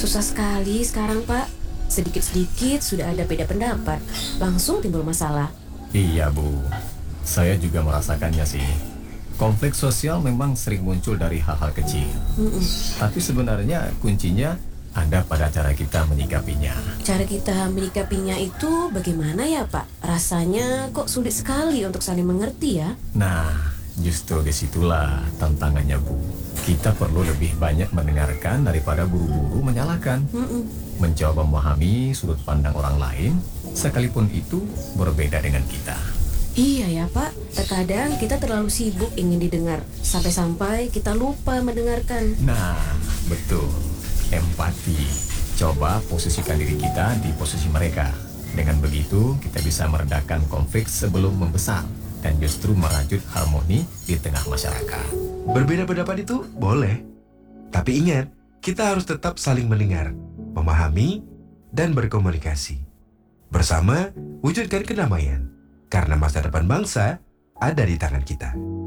Susah sekali sekarang, Pak. Sedikit-sedikit sudah ada beda pendapat. Langsung timbul masalah. Iya, Bu. Saya juga merasakannya sih. Konflik sosial memang sering muncul dari hal-hal kecil. Tapi sebenarnya kuncinya ada pada cara kita menyikapinya. Cara kita menyikapinya itu bagaimana ya, Pak? Rasanya kok sulit sekali untuk saling mengerti ya. Nah, justru disitulah tantangannya, Bu. Kita perlu lebih banyak mendengarkan daripada buru-buru menyalahkan. Mencoba memahami sudut pandang orang lain, sekalipun itu berbeda dengan kita. Iya ya, Pak. Terkadang kita terlalu sibuk ingin didengar, sampai-sampai kita lupa mendengarkan. Nah, betul. Empati. Coba posisikan diri kita di posisi mereka. Dengan begitu, kita bisa meredakan konflik sebelum membesar dan justru merajut harmoni di tengah masyarakat. Berbeda pendapat itu boleh. Tapi ingat, kita harus tetap saling mendengar, memahami, dan berkomunikasi. Bersama, wujudkan kedamaian. Karena masa depan bangsa ada di tangan kita.